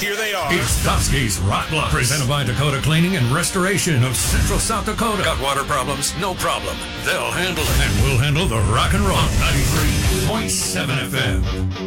here they are. It's Dusky's Rock Blocks, presented by Dakota Cleaning and Restoration of Central South Dakota. Got water problems? No problem. They'll handle it. And we'll handle the rock and roll. 93.7 FM.